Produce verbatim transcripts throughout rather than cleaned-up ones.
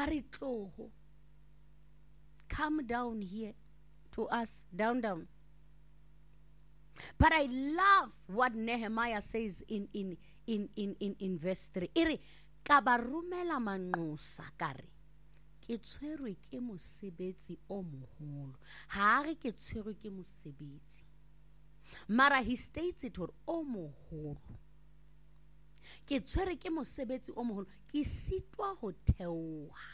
Bari tloho. Come down here to us, down, down. But I love what Nehemiah says in in in in in, in verse three. Iri ka ba rumela manqosa kare ke tshwerwe ke mosebetsi o moholo. Ha re ke tshwerwe ke mosebetsi. Mara he states it or o moholo. Ke tshwerwe ke mosebetsi o moholo. Ke sitwa ho theoha.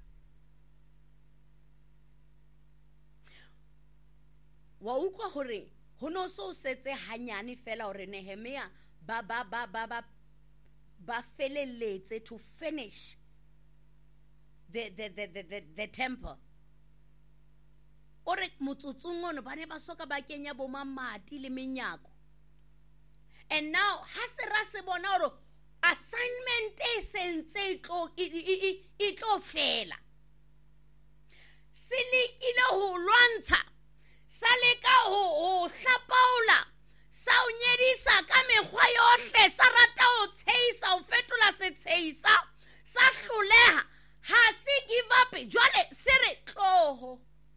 Wa utlwa hore ho no so setse hanyane fela hore Nehemia ba ba ba ba ba ba feleletse to finish the the the the, the, the temple. Ore motsotsong ono ba ne ba soka ba kenya bo mamati le menyako. And now ha se ra se bona hore assignment e sentse itlo itlo fela. Silikile ho lwantsha saleka ho ho hlapaola sa o nyedisa ka mekgwa yohle sa rata ho tseisa ho fetola se tseisa sa hloleha ha se give up jwale se re tloho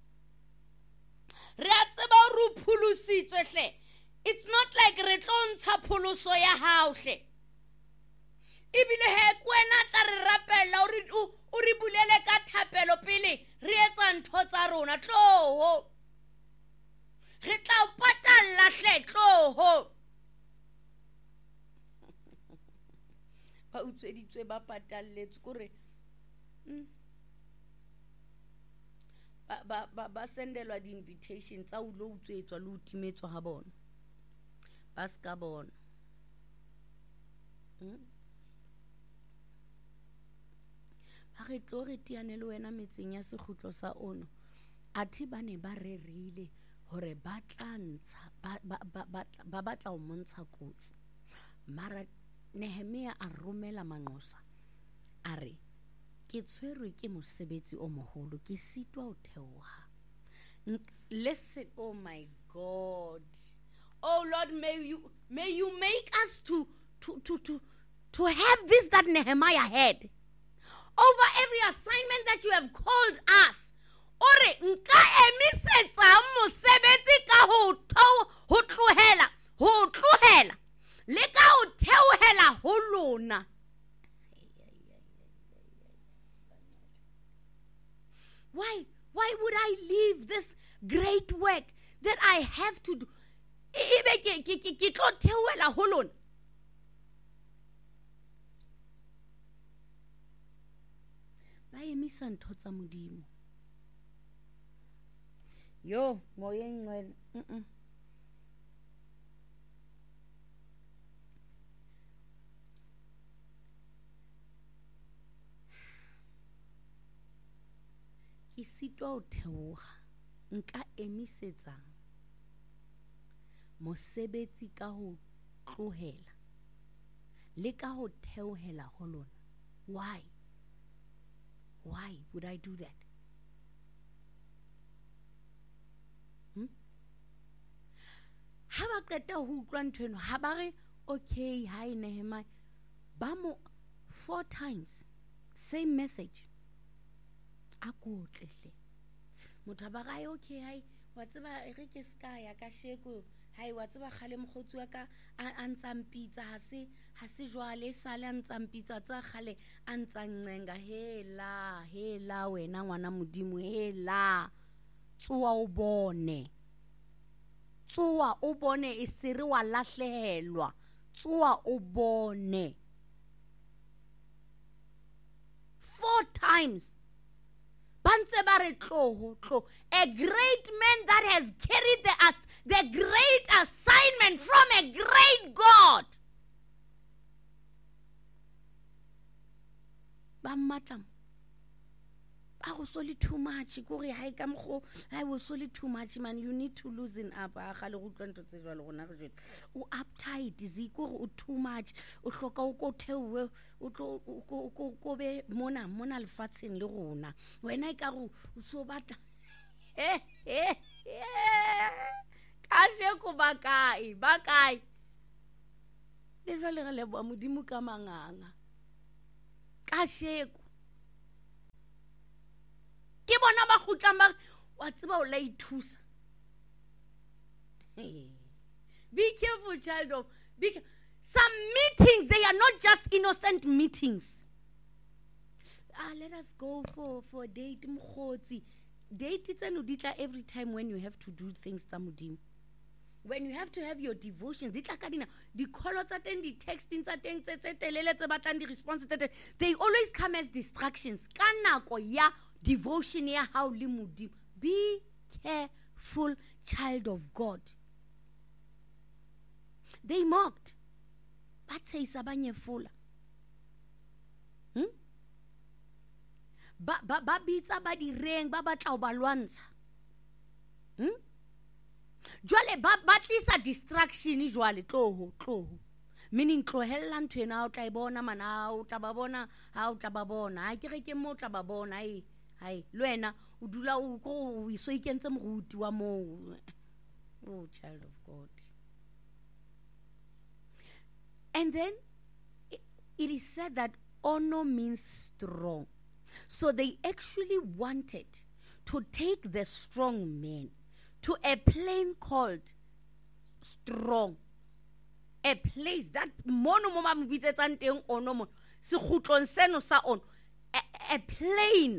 re a tseba ho phulusitswe hle. It's not like re tlontsa phuluso ya hao hle. Ibile he kwena tla re rapella o re bulele ka thapelo pele re etsa ntho tsa rona tloho. Re tla patalla hle tloho. Ba utsweditswe ba patalletse kore ba ba ba ba sendelwa di invitation tsa ulo utswetswa le utimetswa ha bona. Ba ska bona. Ba re tlo re tiane le wena metseng ya sekgutlo sa ono. Athi ba ne ba rerile hore ba tlantsha ba ba ba ba batla o montsha kotsi. Mara Nehemia a romela manqosa a re ke tshwerwe ke mosebetsi o moholo ke sitwa ho theoha. Listen, oh my God. Oh Lord, may you may you make us to to to to to have this that Nehemiah had over every assignment that you have called us. Ore nka emisetsa mosebetsi ka ho tho ho tlohela ho tlohela le ka ho theohela ho lona. Why why would I leave this great work that I have to do? Ibe ke ke ke ke tlo theohela ho lona. Ba emisa ntho tsa modimo. Yo, moyeng ngwele. Mm. Ke sitwa ho theoha nka emisetsa mosebetsi ka ho tlohela le ka ho theohela ho lona. Why? Why would I do that? Hmm? Ha ba qeta ho utlwa ntho eno ha ba re okay hi Nehemiah ba mo four times same message. A go tlehle motho ba ga okay hi wa tseba re ke ska ya ka sheko hai wa tseba khale mogotsi wa ka a ntsang pizza ha se ha se jwale sale a ntsang pizza tsa khale a ntsang ncenga hela hela wena ngwana modimo hela tsoa o bone tsoa o bone e sere wa lahlehelwa tsoa o bone four times. Bantse ba re tloho tlo a great man that has carried the as the great assignment from a great God. Ba matlam. I was only too much. I was only too much, man. You need to loosen up. O uptight is equal too much. O hloka o go thewe o tlo o go be mona mona lefatsheng le rona. Wena e ka go so batla. Eh eh eh. Ka se go ba kae ba kae. Le jwale re le ba modimo ka manganga. Ka sheko kgutlang ba wa tseba o la ithusa. Be careful, child of. Be ca- Some meetings, they are not just innocent meetings. Ah, let us go for for a date. Mkhotsi. Date it's an udita every time when you have to do things tamudim. When you have to have your devotions, ditla kadina the calls tsa teng, the texting tsa teng tse tse telele tse batlang di response tse teng, they always come as distractions. Ka nako ya devotion ya hao le modimo. Be careful, child of God. They mocked. Batsheisa ba nyefula. Hmm? Ba ba ba bitsa ba di reng ba batla ho ba lwantsha. Hmm? Jwale ba batlisa distraction jwale tloho tloho. Meaning tlohella ntho ena o tla ibona mana o tla ba bona ha o tla ba bona. Ha ke re ke mo tla ba bona ai hai le wena o dula o go o so ikentse moruti wa mo. Oh, child of God. And then it, it is said that honor means strong. So they actually wanted to take the strong man to a plane called Strong. A place that mono mo ba mbitsetsang teng ono mo se khutlong seno sa on a plane.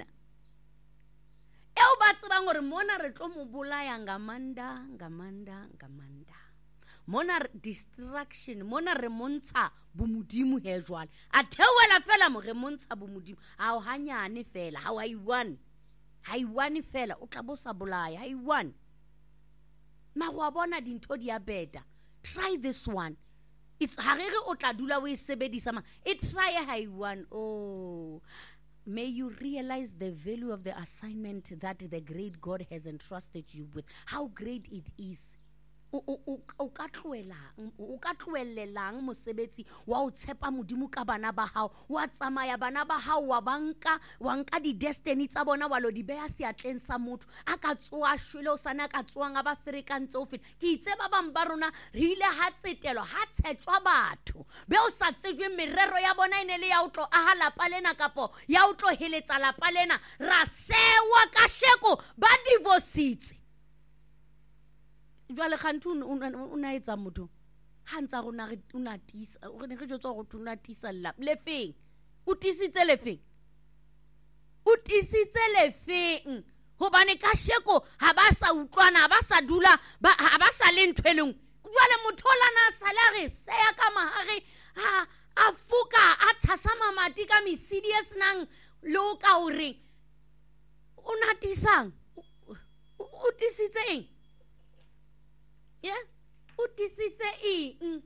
Eo ba tsebang gore mona re tlo mo bolaya ngamanda ngamanda ngamanda. Mona distraction, mona re montsha bomodimo he jwale. A theoela fela mo re montsha bomodimo. Ha o hanyane fela, ha I one. Ha I one fela o tla bo sa bolaya, ha I one. Ma wa bona dintho di a beta. Try this one. It's harere o tla dula we sebedisa ma. It try ha I one. Oh. May you realize the value of the assignment that the great God has entrusted you with. How great it is. O ka tloelang o ka tloelelang mosebetsi wa o tshepa modimo ka bana ba hao wa tsamaya bana ba hao wa banka wa nka di destiny tsa bona wa lo di beya seatleng sa motho a ka tsoa shwele o sana ka tsoang ba Afrikantse o feta ke itse ba bang ba rona re ile ha tsetelo ha tshetjwa batho be o sa tsejwe merero ya bona ene le ya o tlo aha lapa lena kapo ya o tlo heletsa lapa lena ra sewa ka sheko ba divorce. Jwale khantu una etsa motho ha ntsa rona re una tisa re ne re jotsa go tuna tisa la le feng o tisitse le feng o tisitse le feng hobane ka sheko ha ba sa utlwana ba sa dula ba ha ba sa le ntweleng jwale motho lana salary se ya ka mahare ha afuka a tshasa mamati ka misidi esnang lo ka o re una tisang o tisitse eng. Yeah, utisitse eng.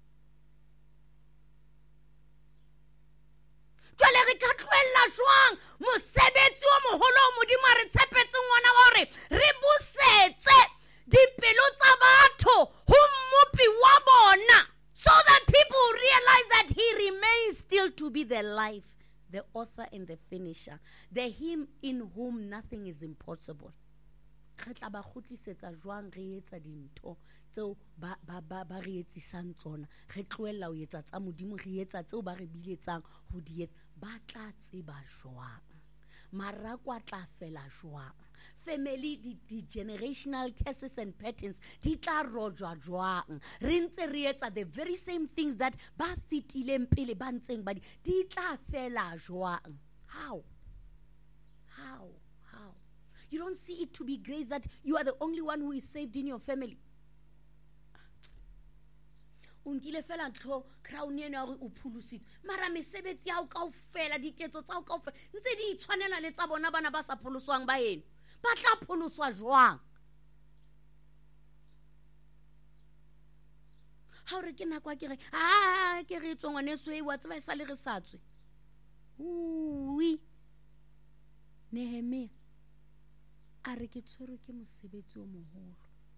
Jwale re ka tloella jwang mosebetsi o moholo o modimo re tshepetse ngwana wa hore re busetse dipelo tsa batho ho mmopi wa bona so that people realize that he remains still to be the life, the author and the finisher, the him in whom nothing is impossible. Re tla ba khutlisetsa jwang re etsa dintho tseo ba ba ba ba re etsisang tsona re tloella o etsa tsa modimo re etsa tseo ba re biletsang ho di etsa ba tla tseba jwang marakwa tla fela jwang family di, di generational curses and patterns di tla rojwa jwang re ntse re etsa the very same things that ba fitileng pele ba ntseng ba di tla fela jwang. How how how you don't see it to be grace that you are the only one who is saved in your family. Unkile fela ntlo crown ena re o phulusitse mara mesebetsi ya o kaofela diketso tsa o kaofela ntse di itshwanela le tsa bona bana ba sa phuluswang ba eno ba tla phuluswa jwang. Ha re ke nakwa ke re ah ke re tsongwa ne so e wa tseba sa le re satswe ui Nehemia a re ke tshwere ke mosebetsi o moholo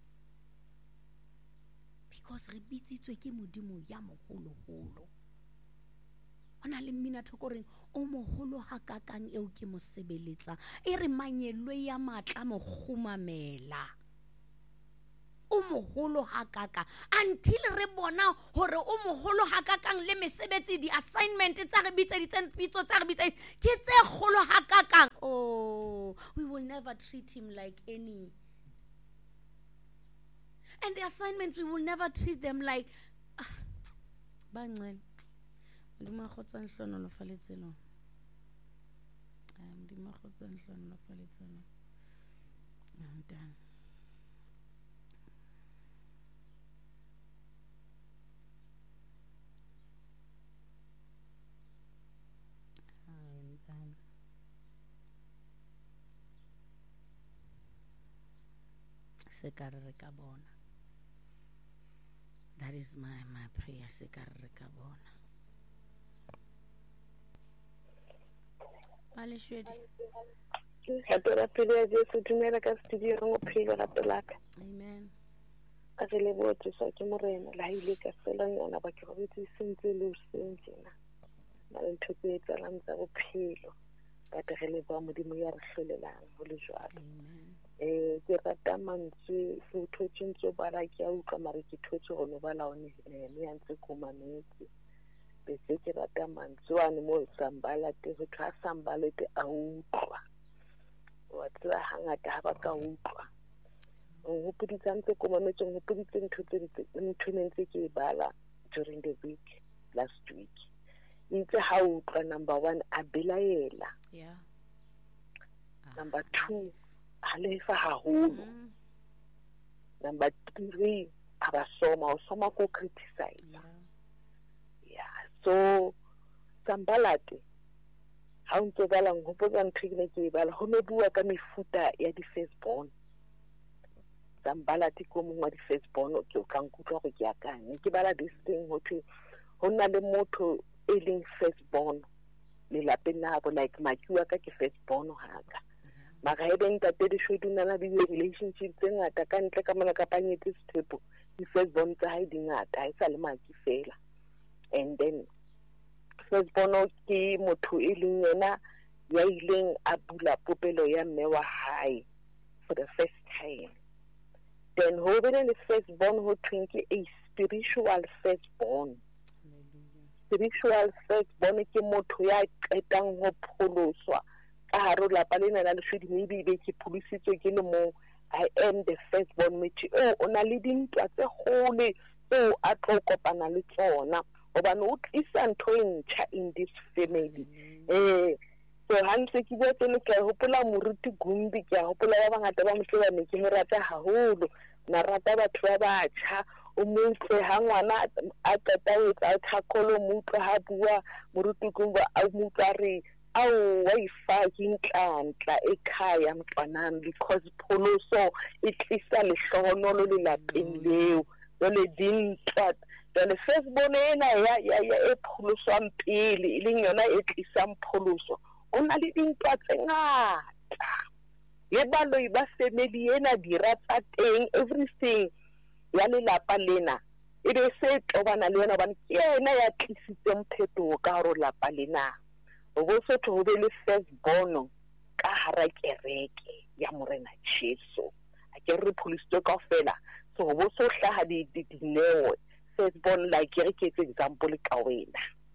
because re bitsitswe ke modimo ya moholo holo ona le mmina thokoreng o moholo ha kakang eo ke mosebeletsa e re manyelwe ya matla mo khumamela o moholo ha kaka until re bona hore o moholo ha kakang le mesebetsi di assignment tsa re bitsa di tsen pitso tsa re bitsa ke tse kholo ha kakang. Oh, we will never ever treat him like any. And the assignments, we will never treat them like. Bangcwele. Ndima khotsa nhlono lo faletse lo. Um ndima khotsa nhlono lo faletse lo. I'm done. I'm done. Sekare ka bona. That is my my prayer. Sekare ka bona. Ale shwedi. Hatora pele ya Jesu dumela ka studio ngo phelo la pelaka. Amen. A re le botse sa ke morena la ile ka fela yona ba ke go botse sentse le sentse na. Ba le ntse tsa la ntsa bophelo. Ba te re le ba modimo ya re hlolelang go le jwalo. Amen. Eh ke rata mantswe go thotshintse ba la ke a utlwa mare ke thotse go no ba la one eh le ya ntse go mametse. Bese ke rata mantswe ane mo sambala te go tla sambala te a utlwa. Wa tswa hangata ha ba ka utlwa. O hopoditsa ntse go mametse go hopoditse ntho tse ntho ntse ke bala during the week last week. Ntse ha utlwa number one a belaela. Yeah. Number two alefa haholo. Mm. Number three abasoma osoma ko criticize. Yeah. Yeah, so sambalate ha o ntse bala ngopotsa ntho ke ne ke bala ho no bua ka mefuta ya di firstborn. Sambalate ko mongwa di firstborn ke o tla nkutlwa go ke akanye ke bala this thing ho thwe ho na le motho e leng firstborn le lapeng la bo like makiwa ka ke firstborn haka. Mara e beng tate di shweduna na di relationship tse ngata ka ntle ka mona ka panyetse sethepo di firstborn tsa hae di ngata e sa le maki fela. And then firstborn ke motho e leng yena ya ileng a bula popelo ya mme wa hae for the first time. Then ho bene le firstborn ho twinki a spiritual firstborn. Spiritual firstborn ke motho ya qetang ho pholoswa ka haro lapa lena la leshudi maybe be ke pholisitswe ke le mo I am the firstborn meti o ona le dintwa tse gole o a tlo kopana le tsona obane o tlisa ntho e ntšha in this family. Eh so hantle ke bua tsene ke hopola moruti Gumbi ke hopola ba bangata ba motse ba ke mo rata haholo na rata batho ba batjha o motse ha ngwana a qeta ho etsa thakolo motho ha bua moruti Gumbi a motsare au wifi inhlanhla ekhaya mntwanami because pholoso itlisa lehlohonolo le lapeng leo le dintwa le firstborn ena ya ya ya e pholoswang pele e leng yona e tlisang pholoso ona le dintwa tse ngata ye balo ba family ena dira tsa teng everything ya lelapa lena e be se tobana le yena bana ke yena ya tlisitseng phetogo ka haro lapa lena. O bo so to be le firstborn ka hara kereke ya morena Jesu a ke re police to ka fela so bo so hlaha di dineo firstborn like ke ke example ka wena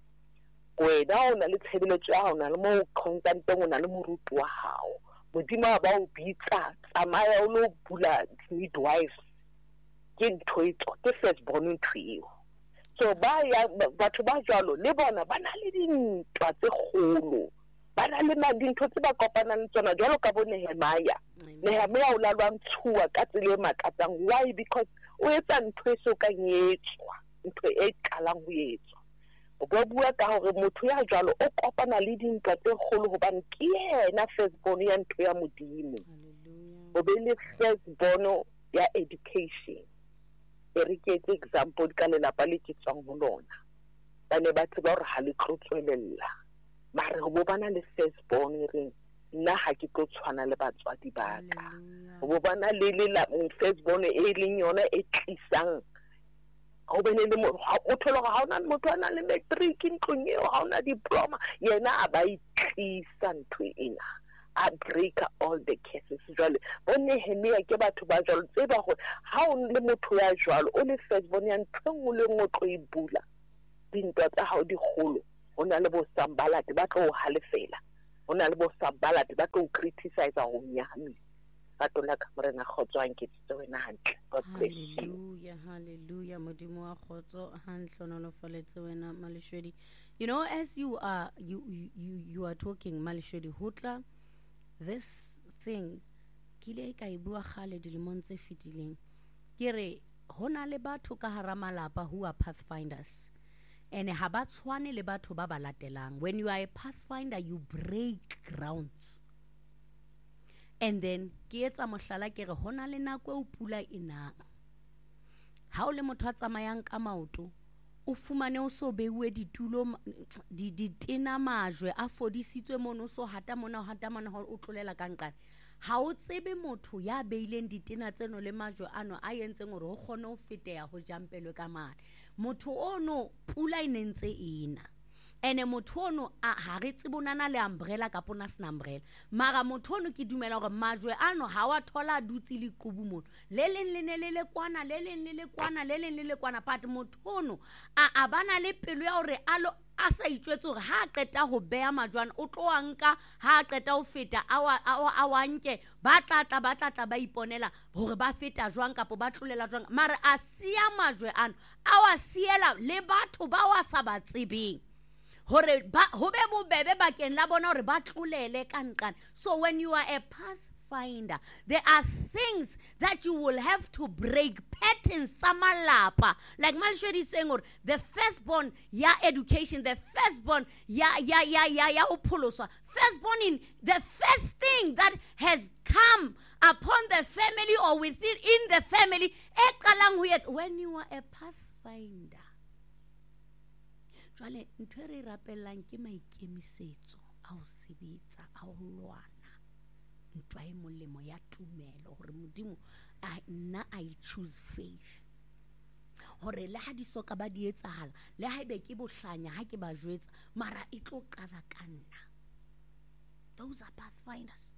wena o na le tshebeletso ya hona le mo content o na le moruti wa hao modimo ba o bitsa tsamaya o lo bula midwife ke ntho ito ke firstborn ntwiyo. So ba ya batho ba jalo le bona ba na le dintwa tse kgolo ba na le dintho tse ba kopana le tsona jalo ka bone Nehemia. Nehemia o la lwantshua ka tsele makatsang why because o etsa ntho e so ka nyetswa ntho e qalang ho etswa o bo bua ka hore motho ya jalo o kopana le dintwa tse kgolo hobane ke yena firstborn ya ntho ya modimo. O be le firstborn ya education. Re ke etse example ka lelapa le ke tswang ho lona ba ne ba tseba hore ha le tlo tswelella mare go bana le firstborn re nna ha ke tlo tshwana le batswadi ba ka go bana le le la firstborn e leng yona e tlisang go bene le mo o thola ga ona motho ana le matric ntlong eo ga ona diploma yena a ba itlisa ntho ena a break all the cases jwale o Nehemia ke batho ba jwalo tse ba go ha o le motho ya jwalo o le firstborn ya ntho ngwe le ngwe tlo e bula dintwa tsa hao di kgolo ona le bo Sambalate ba tlo halefela ho na le bo Sabala ba tlo criticize ho nyami ba tlo la ka morena Kgotsong ke tse wena hantle. God bless you. Hallelujah, hallelujah. Modimo wa Khotso hantle no faletse wena Maleshodi. You know, as you are you you you, you are talking Maleshodi hutla, this thing kile ka e bua khale dilemong tse fitileng. Ke re hona le batho ka hara malapa who are pathfinders. And ha ba tshwane le batho ba ba latelang. When you are a pathfinder, you break grounds. And then ke etsa mohlala ke re hona le nako o pula inang. Ha o le motho a tsamayang ka maoto, o fumane o so beuwe ditulo di ditena majwe a fodisitswe mono so hata mona hata mona o tlolela ka nqane. Ha o tsebe motho ya beileng ditena tseno le majwe ano a yentseng hore o kgone ho feteya ho jampelwe ka mane. Motho ono pula inentse ina. Ene motho ono a ha re tsebonana le umbrella ka pona sna umbrella. Mara motho ono ke dumela hore majwe ano ha wa thola dutsi le qubu mono. Le leng le ne le le kwana, le leng le le kwana, le leng le le kwana, but motho ono a abana le pelo ya hore alo a sa itjwetse hore ha qeta ho beya majwana o tlo anka ha qeta ho feta a wa nke ba tlatla ba tlatla ba iponela hore ba feta jwang kapo ba tlolela jwang. Mara a siya majwe ano a wa siela le batho ba wa sa ba tsebeng hore ba ho be bobebe bakeng la bona hore ba tlolele ka nqane. So when you are a pathfinder, there are things that you will have to break, patterns samalapa. Like Maleshodi is saying, or the firstborn ya education, the firstborn ya ya ya ya ya upoloswa. Firstborn in the first thing that has come upon the family or within in the family. When you are a pathfinder, jwale ntho re rapellang ke maikemisetso a ho sebetsa a ho lwana ntwa e molemo ya tumelo hore modimo a nna I choose faith hore le ha di soka ba di etsahala le ha ibe ke bohlanya ha ke ba jwetsa mara e tlo qala ka nna. Those are pathfinders.